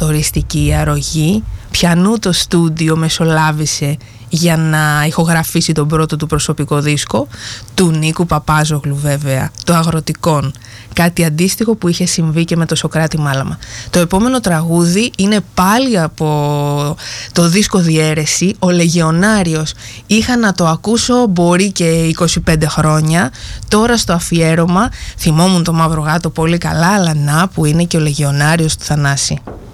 καθοριστική αρρωγή, ποιανού το στούντιο μεσολάβησε για να ηχογραφήσει τον πρώτο του προσωπικό δίσκο, του Νίκου Παπάζογλου βέβαια, το Αγροτικών. Κάτι αντίστοιχο που είχε συμβεί και με το Σωκράτη Μάλαμα. Το επόμενο τραγούδι είναι πάλι από το δίσκο Διαίρεση, ο Λεγεωνάριος. Είχα να το ακούσω μπορεί και 25 χρόνια. Τώρα στο αφιέρωμα θυμόμουν το Μαύρο Γάτο πολύ καλά, αλλά να που είναι και ο Λεγεωνάριος του Θανάση.